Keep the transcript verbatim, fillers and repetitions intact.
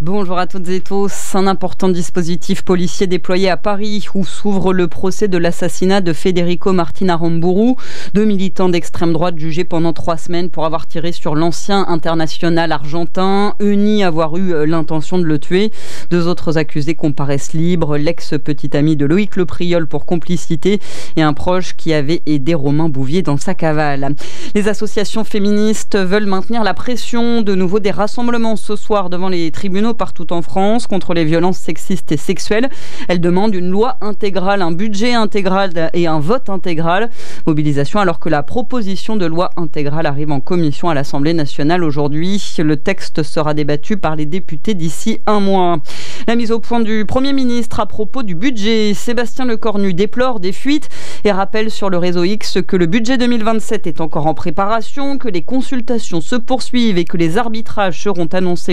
Bonjour à toutes et tous. Un important dispositif policier déployé à Paris où s'ouvre le procès de l'assassinat de Federico Martin Aramburu, deux militants d'extrême droite jugés pendant trois semaines pour avoir tiré sur l'ancien international argentin, eux nient avoir eu l'intention de le tuer. Deux autres accusés comparaissent libres, l'ex-petit ami de Loïc Le Priol pour complicité et un proche qui avait aidé Romain Bouvier dans sa cavale. Les associations féministes veulent maintenir la pression. De nouveau des rassemblements ce soir devant les tribunaux partout en France contre les violences sexistes et sexuelles. Elles demandent une loi intégrale, un budget intégral et un vote intégral. Mobilisation alors que la proposition de loi intégrale arrive en commission à l'Assemblée nationale aujourd'hui. Le texte sera débattu par les députés d'ici un mois. La mise au point du Premier ministre à propos du budget. Sébastien Lecornu déplore des fuites et rappelle sur le réseau X que le budget deux mille vingt-sept est encore en préparation, que les consultations se poursuivent et que les arbitrages seront annoncés